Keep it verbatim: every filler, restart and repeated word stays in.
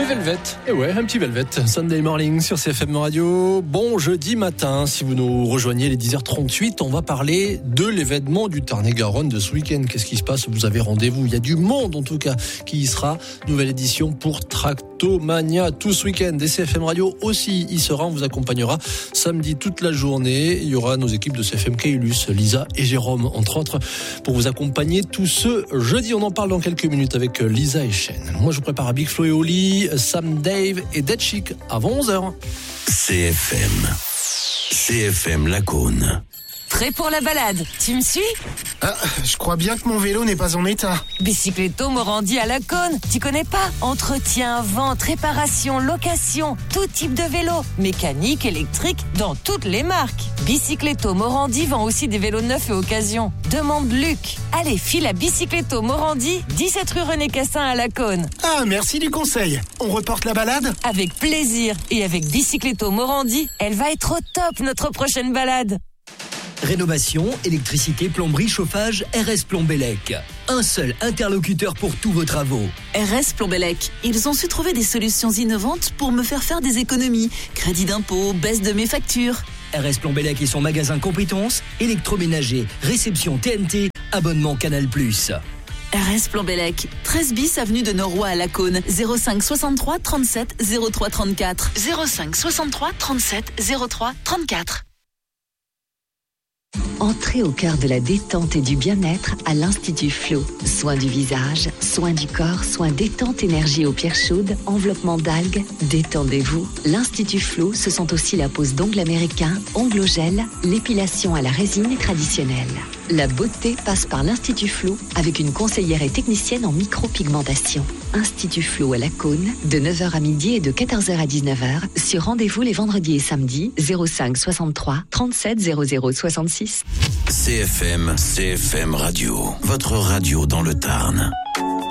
Velvet, et ouais, un petit Velvet, Sunday Morning sur C F M Radio. Bon jeudi matin, si vous nous rejoignez les dix heures trente-huit, on va parler de l'événement du Tarn-et-Garonne de ce week-end. Qu'est-ce qui se passe? Vous avez rendez-vous, il y a du monde en tout cas qui y sera. Nouvelle édition pour Tractomania tout ce week-end. Et C F M Radio aussi y sera, on vous accompagnera samedi toute la journée. Il y aura nos équipes de C F M Caylus, Lisa et Jérôme entre autres, pour vous accompagner tout ce jeudi. On en parle dans quelques minutes avec Lisa et Chen. Moi je vous prépare à Big Flo et Oli, Sam Dave et Dead Chic avant onze heures. C F M. C F M Lacaune. Prêt pour la balade? Tu me suis? Ah, je crois bien que mon vélo n'est pas en état. Bicycletto Morandi à Lacaune. Tu connais pas? Entretien, vente, réparation, location, tout type de vélo. Mécanique, électrique, dans toutes les marques. Bicycletto Morandi vend aussi des vélos neufs et occasion. Demande Luc. Allez, file à Bicycletto Morandi, dix-sept rue René Cassin à Lacaune. Ah, merci du conseil. On reporte la balade? Avec plaisir. Et avec Bicycletto Morandi, elle va être au top notre prochaine balade. Rénovation, électricité, plomberie, chauffage, R S Plombellec. Un seul interlocuteur pour tous vos travaux. R S Plombellec. Ils ont su trouver des solutions innovantes pour me faire faire des économies. Crédit d'impôt, baisse de mes factures. R S Plombellec et son magasin compétences, électroménager, réception T N T, abonnement Canal plus. R S Plombellec, treize bis avenue de Noroy à Lacaune, zéro cinq soixante-trois trente-sept zéro trois trente-quatre. zéro cinq soixante-trois trente-sept zéro trois trente-quatre. Entrez au cœur de la détente et du bien-être à l'Institut Flow. Soins du visage, soins du corps, soins détente, énergie aux pierres chaudes, enveloppement d'algues, détendez-vous. L'Institut Flow, ce sont aussi la pose d'ongles américains, ongles au gel, l'épilation à la résine et traditionnelle. La beauté passe par l'Institut Flow avec une conseillère et technicienne en micropigmentation. Institut Flow à Lacaune, de neuf heures à midi et de quatorze heures à dix-neuf heures, sur rendez-vous les vendredis et samedis, zéro cinq soixante-trois trente-sept zéro zéro soixante-six. C F M, C F M Radio, votre radio dans le Tarn.